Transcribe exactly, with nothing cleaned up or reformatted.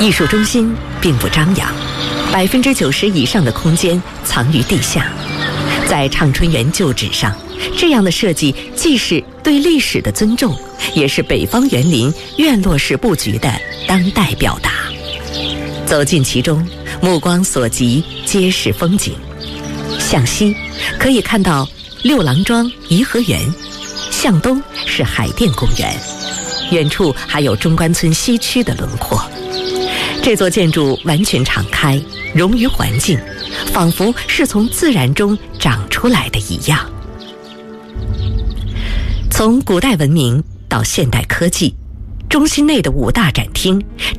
艺术中心并不张扬，百分之九十以上的空间藏于地下。在畅春园旧址上，这样的设计既是对历史的尊重，也是北方园林院落式布局的当代表达。走进其中，目光所及皆是风景。向西可以看到六郎庄颐和园，向东是海淀公园，远处还有中关村西区的轮廓。这座建筑完全敞开，融于环境，仿佛是从自然中长出来的一样。从古代文明到现代科技，中心内的五大展厅